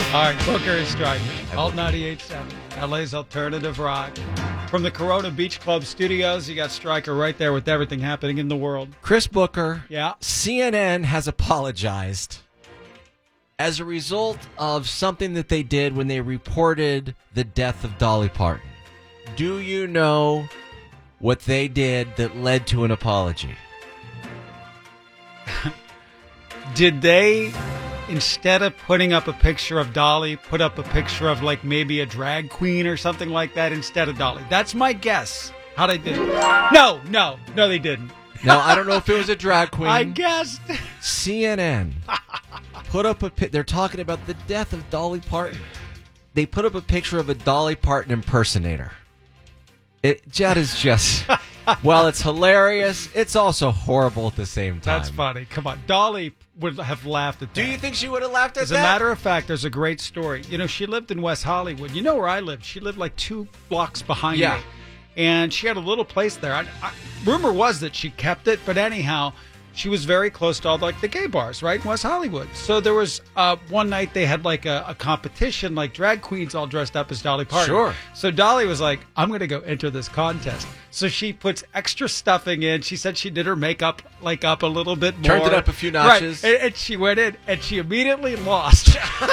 All right, Booker is striking. Alt 98.7, LA's alternative rock. From the Corona Beach Club studios, you got Stryker right there with everything happening in the world. Chris Booker, Yeah. CNN has apologized as a result of something that they did when they reported the death of Dolly Parton. Do you know what they did that led to an apology? Did they, instead of putting up a picture of Dolly, put up a picture of like maybe a drag queen or something like that instead of Dolly? That's my guess. How they did it. No, they didn't. Now, I don't know if it was a drag queen. I guessed. CNN put up they're talking about the death of Dolly Parton. They put up a picture of a Dolly Parton impersonator. That is just, while it's hilarious, it's also horrible at the same time. That's funny. Come on. Dolly would have laughed at that. Do you think she would have laughed at As that? a matter of fact, there's a great story. You know, she lived in West Hollywood. You know where I lived? She lived like 2 blocks behind me. And she had a little place there. Rumor was that she kept it, but anyhow, she was very close to all the gay bars, right, in West Hollywood. So there was one night they had like a competition, like drag queens all dressed up as Dolly Parton. Sure. So Dolly was like, I'm going to go enter this contest. So she puts extra stuffing in. She said she did her makeup up a little bit more. Turned it up a few notches. Right. And she went in and she immediately lost.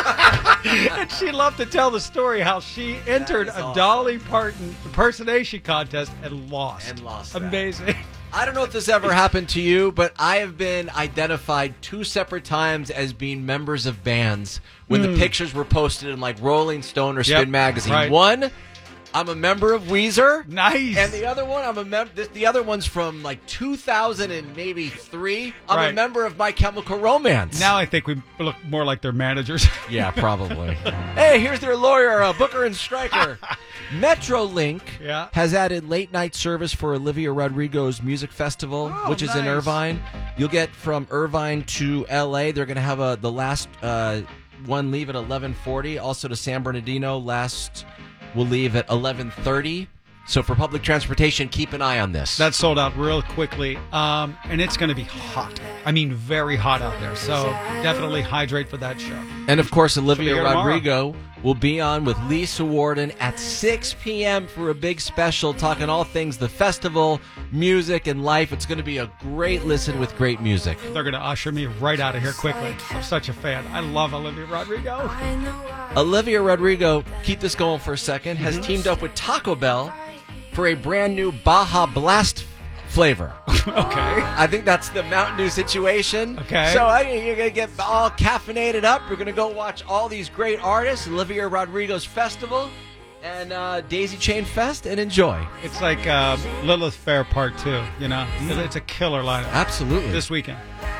And she loved to tell the story how she entered a Dolly Parton impersonation contest and lost. Amazing. I don't know if this ever happened to you, but I have been identified 2 separate times as being members of bands when the pictures were posted in like Rolling Stone or Spin Magazine. Right. One, I'm a member of Weezer. Nice. And the other one, the other one's from like 2000 and maybe 3. I'm a member of My Chemical Romance. Now I think we look more like their managers. Yeah, probably. Hey, here's their lawyer, Booker and Stryker. Metrolink has added late night service for Olivia Rodrigo's music festival, which is in Irvine. You'll get from Irvine to L.A. They're going to have the last one leave at 11:40. Also to San Bernardino, will leave at 11:30. So for public transportation, keep an eye on this. That sold out real quickly, and it's going to be hot. I mean, very hot out there. So definitely hydrate for that show. And, of course, Olivia Rodrigo will be on with Lisa Warden at 6 p.m. for a big special, talking all things the festival, music, and life. It's going to be a great listen with great music. They're going to usher me right out of here quickly. I'm such a fan. I love Olivia Rodrigo. Olivia Rodrigo, keep this going for a second, has teamed up with Taco Bell for a brand new Baja Blast flavor. Okay. I think that's the Mountain Dew situation. Okay. So you're going to get all caffeinated up. We're going to go watch all these great artists, Olivia Rodrigo's festival, and Daisy Chain Fest, and enjoy. It's like Lilith Fair Part 2, you know? It's a killer lineup. Absolutely. This weekend.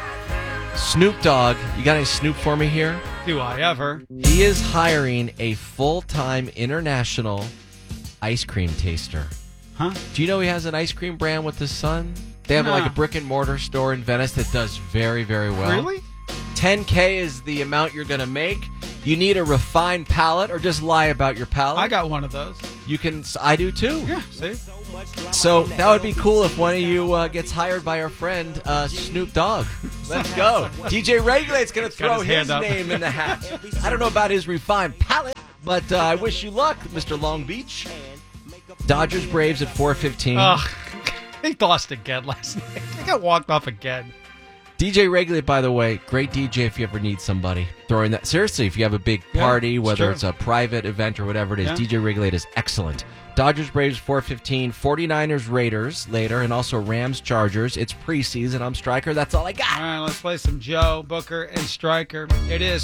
Snoop Dogg. You got any Snoop for me here? Do I ever? He is hiring a full-time international ice cream taster. Huh? Do you know he has an ice cream brand with his son? They have like a brick-and-mortar store in Venice that does very, very well. Really? $10K is the amount you're going to make. You need a refined palate, or just lie about your palate. I got one of those. You can. I do too. Yeah, see? So that would be cool if one of you gets hired by our friend Snoop Dogg. Let's go. DJ Regulate's going to throw his name in the hat. I don't know about his refined palate, but I wish you luck, Mr. Long Beach. Dodgers Braves at 4:15. Ugh. They lost again last night. They got walked off again. DJ Regulate, by the way, great DJ if you ever need somebody. Throwing that seriously, if you have a big party, whether it's a private event or whatever it is, DJ Regulate is excellent. Dodgers Braves 4:15, 49ers Raiders later, and also Rams Chargers. It's preseason. I'm Stryker. That's all I got. All right, let's play some Joe, Booker, and Stryker. It is